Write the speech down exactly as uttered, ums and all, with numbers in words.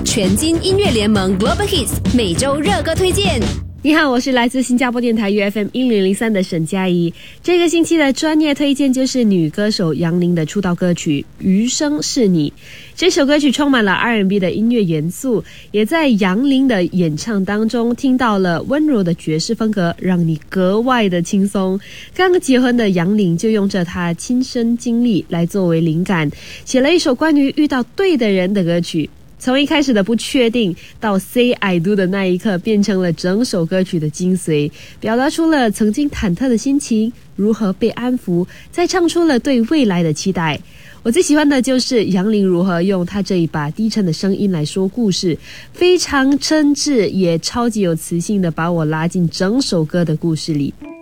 全金音乐联盟 Global Hits 每周热歌推荐。 你好，我是来自新加坡电台 U F M 一零零三的沈佳宜。这个星期的专业推荐就是女歌手杨林的出道歌曲《余生是你》。这首歌曲充满了 R and B 的音乐元素，也在杨林的演唱当中听到了温柔的爵士风格，让你格外的轻松。刚刚结婚的杨林就用着她亲身经历来作为灵感，写了一首关于遇到对的人的歌曲。从一开始的不确定到 Say I Do 的那一刻，变成了整首歌曲的精髓，表达出了曾经忐忑的心情，如何被安抚，再唱出了对未来的期待。我最喜欢的就是杨林如何用她这一把低沉的声音来说故事，非常真挚，也超级有磁性的把我拉进整首歌的故事里。